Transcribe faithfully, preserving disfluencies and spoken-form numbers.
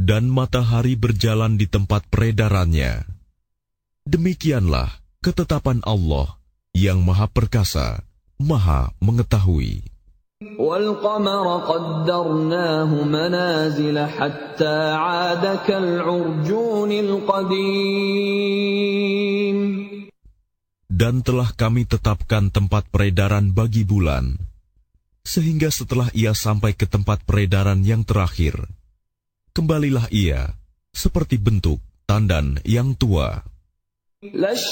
dan matahari berjalan di tempat peredarannya. Demikianlah ketetapan Allah yang Maha Perkasa, Maha Mengetahui. وَالْقَمَرَ قَدَّرْنَاهُ مَنَازِلَ حَتَّى عَادَ كَالْعُرْجُونِ الْقَدِيمِ. Dan telah kami tetapkan tempat peredaran bagi bulan, sehingga setelah ia sampai ke tempat peredaran yang terakhir, kembalilah ia seperti bentuk tandan yang tua.